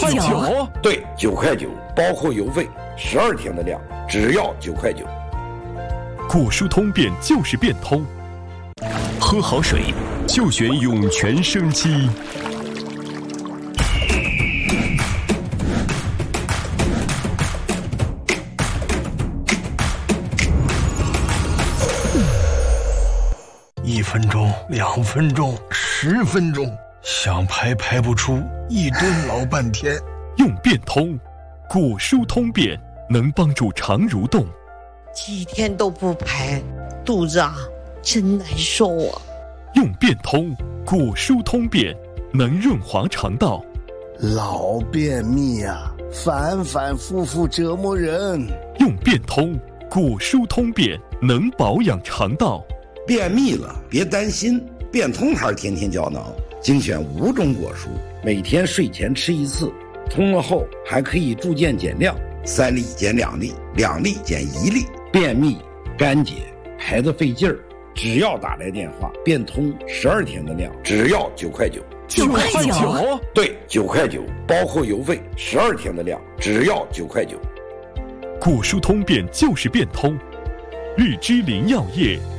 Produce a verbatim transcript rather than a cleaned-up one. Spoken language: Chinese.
九， 对，九块九，包括邮费，十二天的量，只要九块九。 果蔬通便就是变通，喝好水就选涌泉生机。 一分钟，两分钟，十分钟，想排排不出，一蹲老半天。 用变通，果蔬通便能帮助肠蠕动。 几天都不排，肚子啊真难受啊。 用变通，果蔬通便能润滑肠道。 老便秘啊，反反复复折磨人。 用变通，果蔬通便能保养肠道。 便秘了别担心，变通牌天天胶囊精选五种果蔬，每天睡前吃一次，通了后还可以逐渐减量，三粒减两粒，两粒减一粒。便秘干结排得费劲儿，只要打来电话，变通十二天的量，只要九块九。 九块九， 对，九块九，包括邮费，十二天的量，只要九块九。 果蔬通便就是变通，日之林药业